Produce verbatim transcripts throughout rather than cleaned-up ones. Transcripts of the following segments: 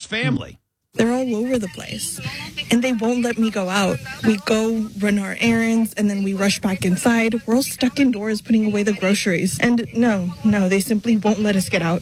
family? They're all over the place, and they won't let me go out. We go run our errands, and then we rush back inside. We're all stuck indoors putting away the groceries. And no, no, they simply won't let us get out.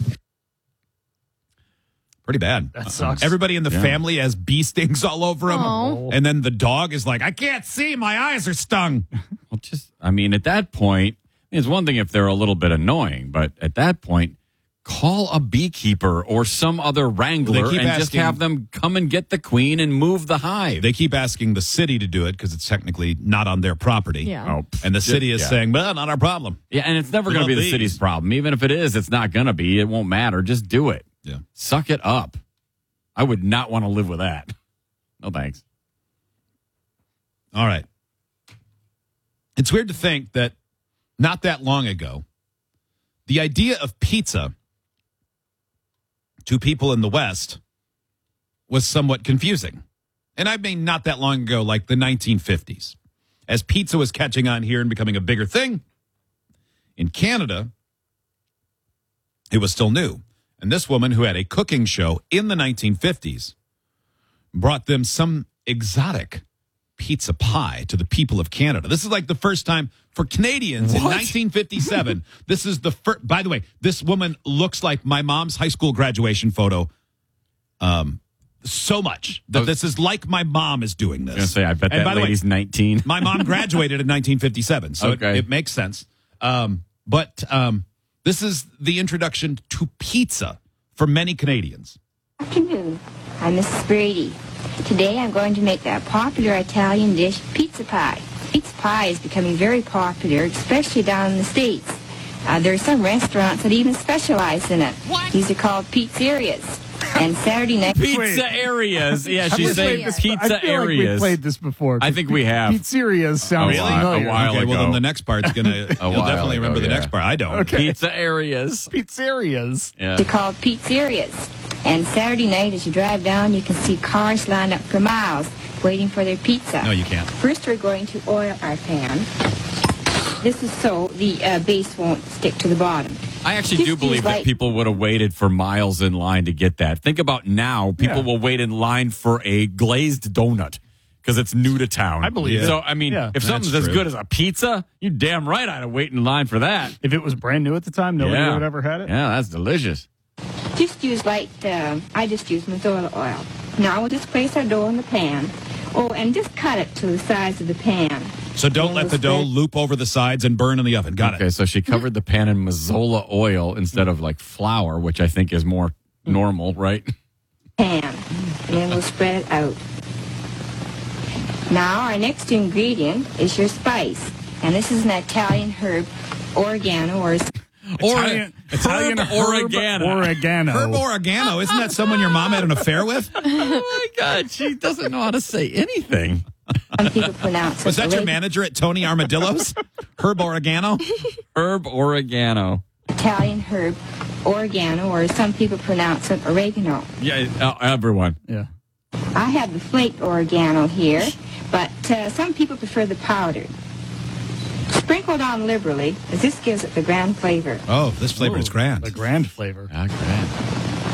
Pretty bad. That sucks. Everybody in the Yeah. family has bee stings all over them. Aw. And then the dog is like, I can't see. My eyes are stung. Well, just, I mean, at that point, it's one thing if they're a little bit annoying, but at that point, call a beekeeper or some other wrangler They keep and just asking- have them come and get the queen and move the hive. They keep asking the city to do it because it's technically not on their property. Yeah. Oh, And the city is yeah. saying, well, not our problem. Yeah, and it's never We going to love be the these. city's problem. Even if it is, it's not going to be. It won't matter. Just do it. Yeah. Suck it up. I would not want to live with that. No thanks. All right. It's weird to think that not that long ago, the idea of pizza to people in the West was somewhat confusing. And I mean, not that long ago, like the nineteen fifties. As pizza was catching on here and becoming a bigger thing, in Canada, it was still new. And this woman who had a cooking show in the nineteen fifties brought them some exotic pizza pie to the people of Canada. This is like the first time for Canadians in What? nineteen fifty-seven. This is the first, by the way, this woman looks like my mom's high school graduation photo um, so much that this is like my mom is doing this. I was going to say, I bet And by that the way, lady's nineteen. my mom graduated in nineteen fifty-seven, so Okay. it, it makes sense. Um, but um, this is the introduction to pizza for many Canadians. Good afternoon. I'm Missus Brady. Today I'm going to make that popular Italian dish, pizza pie. Pizza pie is becoming very popular, especially down in the States. Uh, there are some restaurants that even specialize in it. What? These are called pizzerias. And Saturday night... Pizza Wait. areas. Yeah, Have she's we saying played this- pizza I feel like areas. we played this before. I think we have. Pizzerias sounds A while- familiar. a while okay, well, then ago. the next part's going to, you'll while definitely ago, remember the yeah. next part. I don't. Okay. Pizza areas. Pizzerias. Yeah. They're called pizzerias. And Saturday night, as you drive down, you can see cars lined up for miles waiting for their pizza. No, you can't. First, we're going to oil our pan. This is so the uh, base won't stick to the bottom. I actually Just do use believe that light- people would have waited for miles in line to get that. Think about now. People Yeah. will wait in line for a glazed donut because it's new to town. I believe So, it. I mean, Yeah. if something's That's as true. good as a pizza, you damn right I'd have wait in line for that. If it was brand new at the time, nobody yeah. would have ever had it. Yeah, that's delicious. Just use light, uh, I just use Mazola oil. Now we'll just place our dough in the pan. Oh, and just cut it to the size of the pan. So don't let the dough loop over the sides and burn in the oven. Got Okay, it. so she covered the pan in Mazola oil instead of like flour, which I think is more normal, right? Pan. And then we'll spread it out. Now our next ingredient is your spice. And this is an Italian herb, oregano, or Italian, Italian herb herb oregano. oregano. Herb oregano. Isn't that someone your mom had an affair with? Oh my God, she doesn't know how to say anything. some people pronounce it. Was that your oregano. manager at Tony Armadillo's? Herb oregano? Herb oregano. Italian herb, oregano, or some people pronounce it oregano. Yeah, uh, everyone. Yeah. I have the flaked oregano here, but uh, some people prefer the powdered. Sprinkled on liberally, as this gives it the grand flavor. Oh, this flavor is grand. The grand flavor. Ah, great.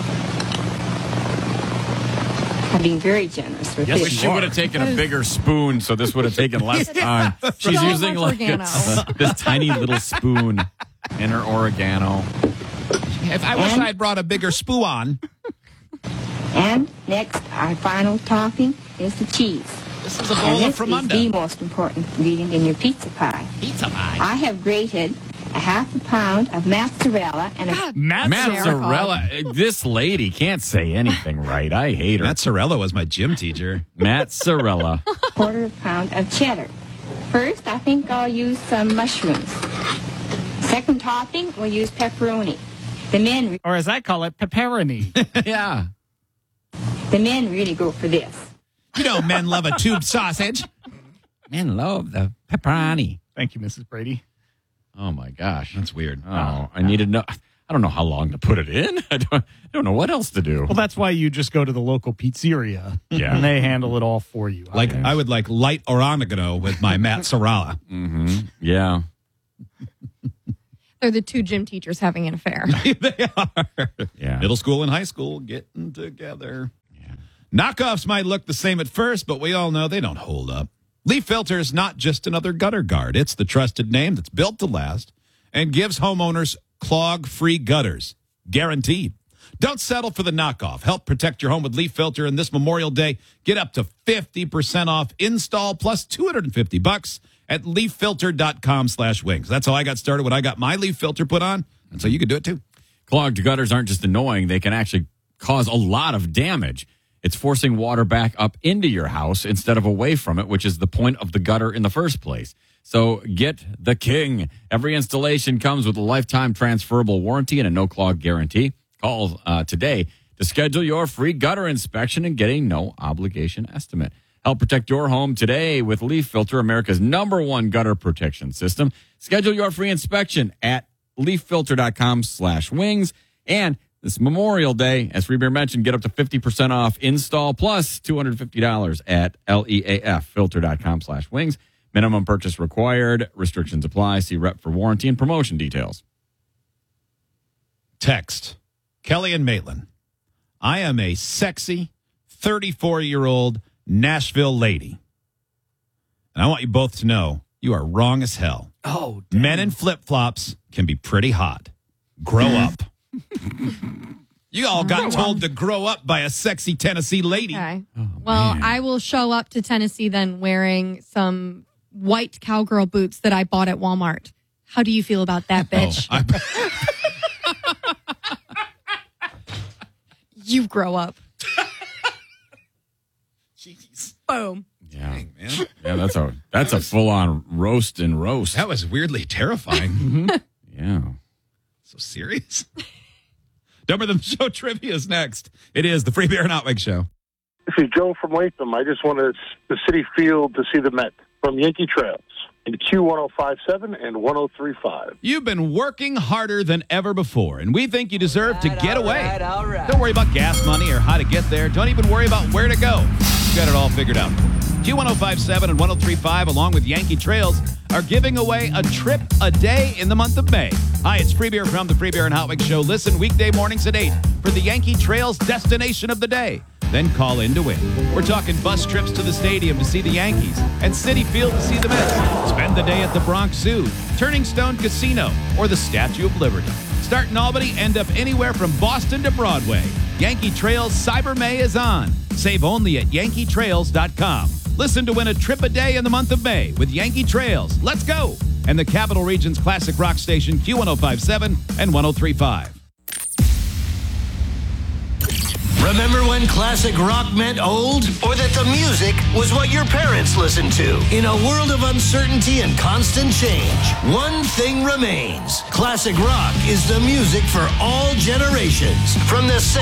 I'm being very generous with Yes, this. you She are. would have taken a bigger spoon, so this would have taken less time. She's So using much like oregano. a- this tiny little spoon in her oregano. If I wish I had brought a bigger spoon. And next, our final topping is the cheese. This is a And bowl of this is the Fremunda. most important ingredient in your pizza pie. Pizza pie. I have grated a half a pound of mozzarella and a Mozzarella. This lady can't say anything right. I hate her. Mozzarella was my gym teacher. Mozzarella. quarter of a pound of cheddar. First, I think I'll use some mushrooms. Second topping, we'll use pepperoni. The men, Or as I call it, pepperoni. Yeah. the men really go for this. You know, men love a tube sausage. Men love the pepperoni. Thank you, Missus Brady. Oh my gosh. That's weird. Oh, I need to know. I don't know how long to put it in. I don't, I don't know what else to do. Well, that's why you just go to the local pizzeria. Yeah. And they handle it all for you. Like, I I would like light oregano with my mozzarella. Mm-hmm. Yeah. They're the two gym teachers having an affair. They are. Yeah. Middle school and high school getting together. Knockoffs might look the same at first, but we all know they don't hold up. Leaf Filter is not just another gutter guard. It's the trusted name that's built to last and gives homeowners clog-free gutters. Guaranteed. Don't settle for the knockoff. Help protect your home with Leaf Filter, and this Memorial Day, get up to fifty percent off install plus two hundred fifty bucks at leaffilter.com slash wings. That's how I got started when I got my Leaf Filter put on, and so you can do it too. Clogged gutters aren't just annoying. They can actually cause a lot of damage. It's forcing water back up into your house instead of away from it, which is the point of the gutter in the first place. So get the king. Every installation comes with a lifetime transferable warranty and a no-clog guarantee. Call uh, today to schedule your free gutter inspection and get a no-obligation estimate. Help protect your home today with Leaf Filter, America's number one gutter protection system. Schedule your free inspection at leaffilter.com slash wings. And this Memorial Day, as Free Beer mentioned, get up to fifty percent off install plus two hundred fifty dollars at leaffilter.com slash wings. Minimum purchase required. Restrictions apply. See rep for warranty and promotion details. Text Kelly and Maitland. I am a sexy thirty-four-year-old Nashville lady. And I want you both to know you are wrong as hell. Oh, Men in flip-flops can be pretty hot. Grow up. You all got told to grow up by a sexy Tennessee lady. Okay. Well, man. I will show up to Tennessee then wearing some white cowgirl boots that I bought at Walmart. How do you feel about that, bitch? Oh, I- You grow up. Jeez. Boom. Yeah, Dang, man. yeah, that's a that's a full on roast and roast. That was weirdly terrifying. Yeah. So serious. Dumber Than the Show trivia is next. It is the Free Beer and Hot Wings Show. This is Joe from Latham. I just wanted the City Field to see the Met from Yankee Trails in Q one oh five point seven and one oh three point five. You've been working harder than ever before, and we think you deserve to get away. Don't worry about gas money or how to get there. Don't even worry about where to go. We've got it all figured out. Q one oh five point seven and one oh three point five, along with Yankee Trails, are giving away a trip a day in the month of May. Hi, it's Free Beer from the Free Beer and Hot Wings Show. Listen weekday mornings at eight for the Yankee Trails destination of the day. Then call in to win. We're talking bus trips to the stadium to see the Yankees and City Field to see the Mets. Spend the day at the Bronx Zoo, Turning Stone Casino, or the Statue of Liberty. Start in Albany, end up anywhere from Boston to Broadway. Yankee Trails Cyber May is on. Save only at yankee trails dot com. Listen to win a trip a day in the month of May with Yankee Trails. Let's go! And the Capital Region's classic rock station Q one oh five point seven and one oh three point five. Remember when classic rock meant old? Or that the music was what your parents listened to? In a world of uncertainty and constant change, one thing remains. Classic rock is the music for all generations. From the